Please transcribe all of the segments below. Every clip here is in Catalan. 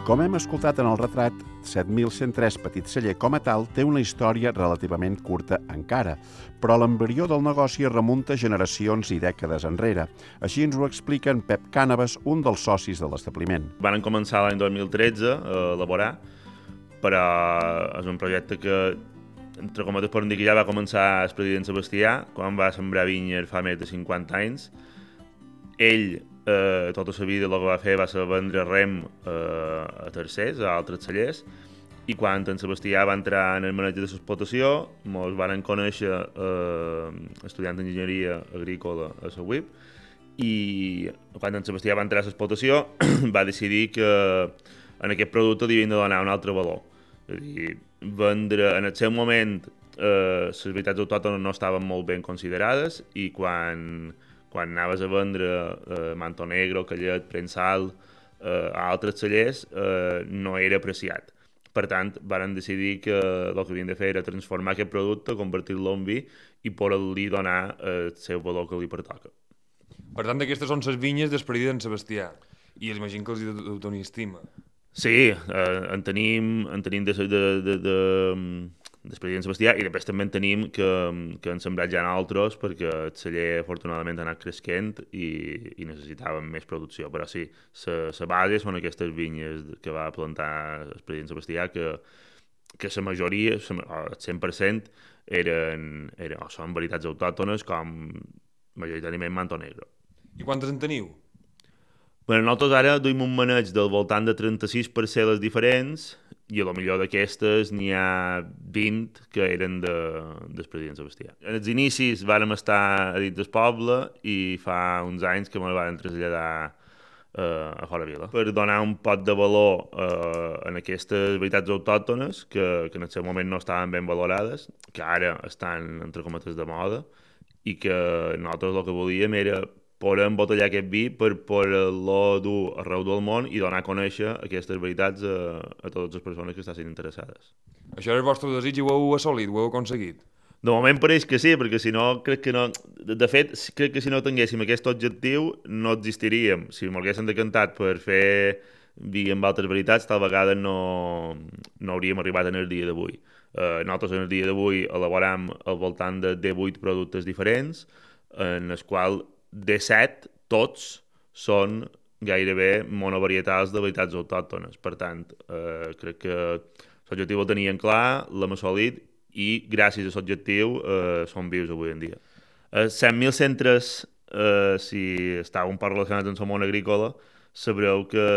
Com hem escoltat en el retrat, 7103 Petit Celler com a tal té una història relativament curta encara, però l'embrió del negoci es remunta generacions i dècades enrere. Així ens ho explica en Pep Cànavas, un dels socis de l'establiment. Van començar l'any 2013 a elaborar, però és un projecte que, entre cometes, podem dir que ja va començar el president Sebastià, quan va sembrar vinyes fa més de 50 anys. Ell, tota la vida, el que va fer va ser vendre rem a tercers, a altres cellers, i quan en Sebastià va entrar en el maneig de l'explotació, ens van conèixer estudiant d'enginyeria agrícola a la UIP, i quan en Sebastià va entrar a l'explotació va decidir que en aquest producte li havien de donar un altre valor. És a dir, vendre, en el seu moment, les varietats autòctones no estaven molt ben considerades, i quan anaves a vendre Manto Negro, Callet, Prensal a altres cellers, no era apreciat. Per tant, varen decidir que el que havien de fer era transformar aquest producte, convertir-lo en vi i poder-li donar el seu valor que li pertoca. Per tant, aquestes són les vinyes d'Esperit d'en Sebastià, i imagino que els hi doni estima. Sí, en tenim d'Esperit d'en Sebastià, i després també en tenim que han sembrat ja en altres, perquè el celler afortunadament ha anat creixent i necessitàvem més producció. Però sí, la base són aquestes vinyes que va plantar Esperit d'en Sebastià, que la majoria, el 100%, són varietats autòctones, com majoritàriament Manto Negro. I quantes en teniu? Bé, nosaltres ara duim un maneig del voltant de 36 parcel·les diferents, i a lo millor d'aquestes n'hi ha 20 que eren d'Esperit d'en Sebastià. En els inicis vàrem estar a dins del poble i fa uns anys que me'l van traslladar a fora vila, per donar un pot de valor en aquestes varietats autòctones que en el seu moment no estaven ben valorades, que ara estan, entre cometes, de moda, i que nosaltres el que volíem era poder embotellar aquest vi per poder-lo dur arreu del món i donar a conèixer aquestes varietats a totes les persones que estan interessades. Això era el vostre desig i ho heu assolit, ho heu aconseguit? De moment pareix que sí, perquè si no, crec que no... De fet, crec que si no tinguéssim aquest objectiu no existiríem. Si m'haguéssim decantat per fer vi amb altres varietats, tal vegada no hauríem arribat en el dia d'avui. Nosaltres en el dia d'avui elaboram al voltant de 18 productes diferents, en els quals de 7, tots són gairebé monovarietals de varietats autòctones. Per tant, crec que l'objectiu el tenien clar, l'hem assolit, i gràcies a l'objectiu som vius avui en dia. 100.000 centres, si estàu un poc relacionats amb el món agrícola, sabreu que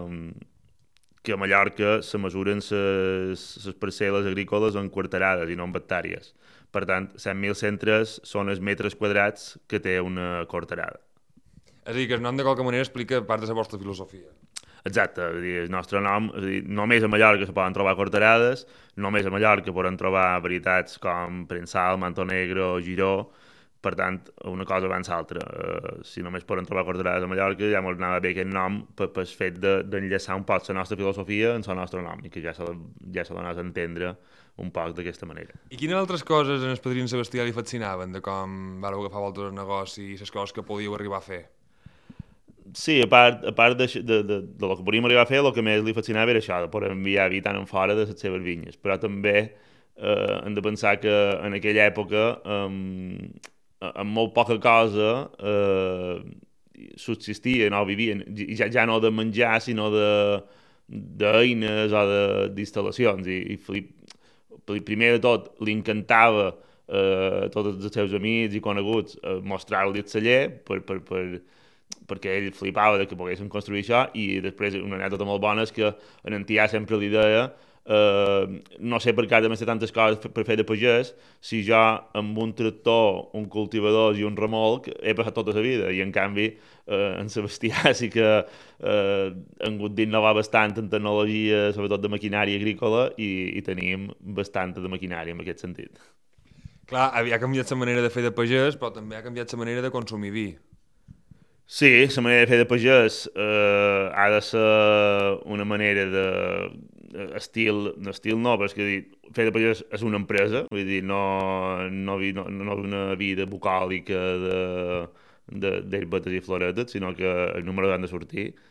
a Mallorca se mesuren les parcel·les agrícoles en quarterades i no en hectàrees. Per tant, 100.000 centres són els metres quadrats que té una quarterada. És a dir, que el nom de qualque manera explica part de la vostra filosofia. Exacte, és a dir, el nostre nom, és a dir, només a Mallorca se poden trobar quarterades, només a Mallorca poden trobar varietats com Prensal, Manto Negro, Giró. Per tant, una cosa abans l'altra. Si només poden trobar quarterades a Mallorca, ja ens anava bé aquest nom pel fet d'enllaçar un poc la nostra filosofia en el nostre nom, i que ja se donés a entendre un poc d'aquesta manera. I quines altres coses en Esperit d'en Sebastià li fascinaven, de com vareu agafar voltes al negoci i les coses que podíeu arribar a fer? Sí, a part de lo que podíem arribar a fer, el que més li fascinava era això, de poder enviar vi tant en fora de les seves vinyes. Però també hem de pensar que en aquella època, amb molt poca cosa, subsistien o vivien, ja no de menjar, sinó d'eines o d'instal·lacions. I primer de tot, li encantava a tots els seus amics i coneguts mostrar-li el celler perquè ell flipava que poguéssim construir això. I després una anècdota molt bona és que en Tià sempre li deia no sé per què ara m'he tantes coses per fer de pagès si jo amb un tractor, un cultivador i un remolc he passat tota la vida, i en canvi en Sebastià sí que han hagut d'innovar bastant en tecnologia, sobretot de maquinària agrícola, i tenim bastanta de maquinària en aquest sentit. Clar, havia canviat la manera de fer de pagès, però també ha canviat la manera de consumir vi. Sí, la manera de fer de pagès ha de ser una manera estil no, però és que fer de pagès és una empresa, vull dir, no una vida bucòlica d'herbetes i floretes, sinó que els números han de sortir,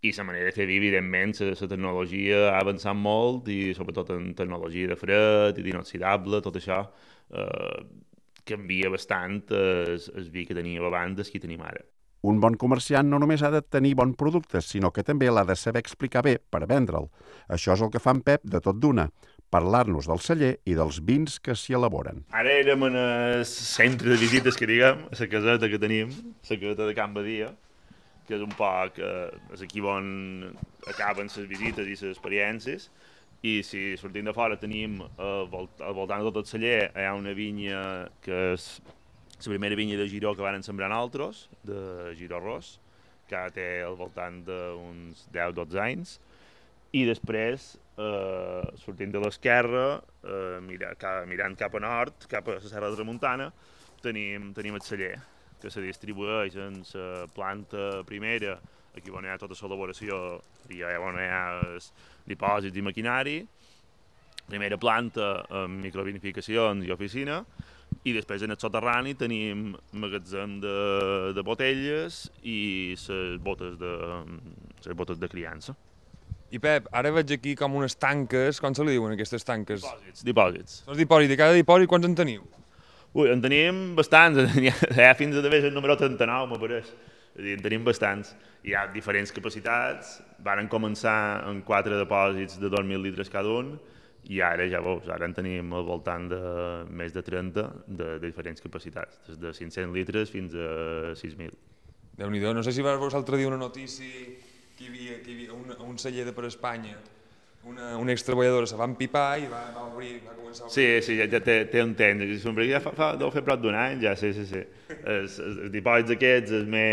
I la manera de fer vi, evidentment, la tecnologia ha avançat molt, i sobretot en tecnologia de fred i d'inoxidable, tot això canvia bastant el vi que teníem abans del que tenim ara. Un bon comerciant no només ha de tenir bons productes, sinó que també l'ha de saber explicar bé per vendre'l. Això és el que fa en Pep de tot d'una, parlar-nos del celler i dels vins que s'hi elaboren. Ara érem en el centre de visites, que diguem, a la caseta que tenim, la caseta de Can Badia, que és un poc és aquí on acaben les visites i les experiències, i si sortim de fora tenim al voltant de tot el celler hi ha una vinya que és la primera vinya de Giró que van sembrar nosaltres, de Giró Ros, que ara té al voltant d'uns 10-12 anys, i després, sortint de l'esquerra, mirant cap a nord, cap a la Serra de Tramuntana, tenim el celler, que se distribueix en la planta primera, aquí on hi ha tota l'elaboració i on hi ha els dipòsits i maquinari, primera planta amb microvinificacions i oficina, i després en el soterrani tenim magatzem de botelles i les botes de criança. I Pep, ara veig aquí com unes tanques, com se li diuen aquestes tanques? Dipòsits. Són dipòsits, de cada dipòsit quants en teniu? Ui, en tenim bastants, fins a d'haver el número 39, m'apareix. És a dir, en tenim bastants. Hi ha diferents capacitats, varen començar en 4 dipòsits de 2.000 litres cada un, i ara ja veus, ara en tenim al voltant de més de 30 de diferents capacitats, des de 500 litres fins a 6.000. Déu-n'hi-do, no sé si vas veure l'altre dia una notícia que hi havia un celler de per Espanya, una extreballadora se va empipar i va començar a obrir. Sí, ja té un temps, ja deu fer prop d'un any, ja, sí. Els dipòsits aquests,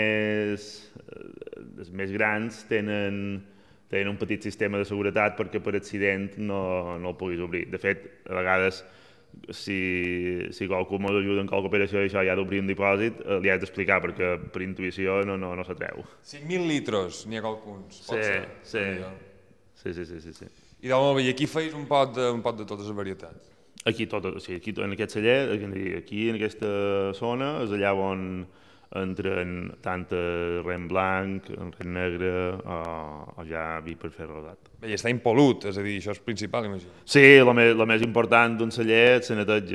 els més grans, tenen un petit sistema de seguretat perquè per accident no el puguis obrir. De fet, a vegades, si qualcú m'ajuda en qualque operació i això ja ha d'obrir un dipòsit, li has d'explicar perquè per intuïció no s'atreu. 5.000 litres n'hi ha qualcuns, pot ser? Sí. I aquí feis un pot de totes les varietats? Aquí en aquest celler, aquí en aquesta zona, és allà on entren tant el ren blanc, el ren negre o ja vi per fer rodat. Bé, i està impolut, és a dir, això és principal, imagino. Sí, el més important d'un celler és la neteja.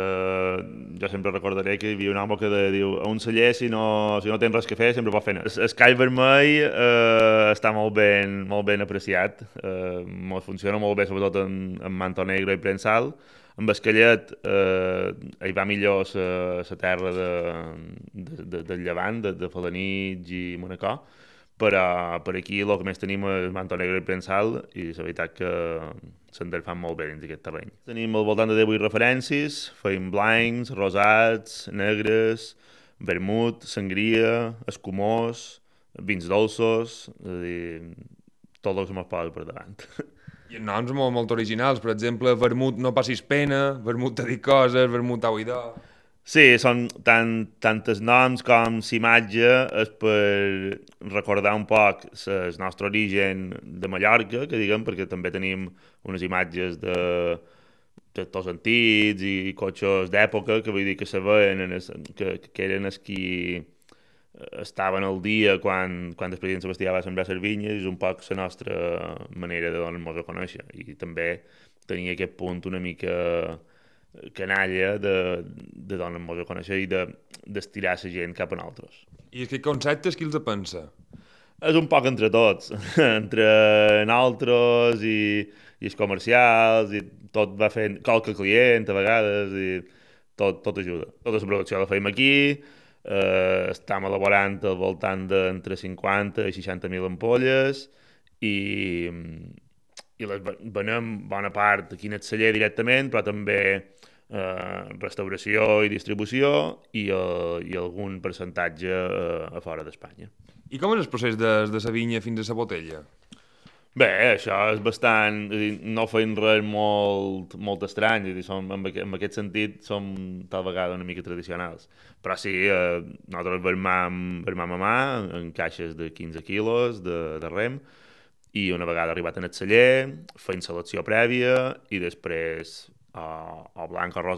Jo sempre recordaré que hi havia un home que diu a un celler, si no tens res que fer, sempre pot fer net. El call vermell està molt ben apreciat, funciona molt bé, sobretot en manto negre i prensal. Amb esquellet hi va millor la terra del Llevant, de Felanitx i Manacor, però per aquí el que més tenim és manto negre i prensal, i la veritat que se'n fan molt bé dins d'aquest terreny. Tenim al voltant de 18 referències, feim blancs, rosats, negres, vermut, sangria, escumós, vins dolços, és a dir, tot el que se mos posa per davant. I noms molt originals, per exemple, vermut no passis pena, vermut t'ha dit coses, vermut au i do. Sí, són tant els noms com l'imatge és per recordar un poc el nostre origen de Mallorca, que diguem, perquè també tenim unes imatges de tots antics i cotxes d'època, que vull dir que se veien, que eren els qui estaven al dia quan el president Sebastià va sembrar les vinyes, és un poc la nostra manera de donar-nos a conèixer, i també tenia aquest punt una mica canalla de donar-nos a conèixer i d'estirar la gent cap a nosaltres. I aquests conceptes qui els pensa? És un poc entre tots, entre nosaltres i els comercials, i tot va fent qualque client a vegades, i tot ajuda. Tota la producció la fem aquí, estem elaborant al voltant d'entre 50 i 60.000 ampolles, i les venem bona part aquí en el celler directament, però també restauració i distribució i algun percentatge a fora d'Espanya. I com és el procés de la vinya fins a la botella? Bé, això és bastant... no fem res molt estrany, en aquest sentit som tal vegada una mica tradicionals. Però sí, nosaltres vermam a mà en caixes de 15 quilos de rem, i una vegada arribat en el celler fem selecció prèvia i després o blanc o rosa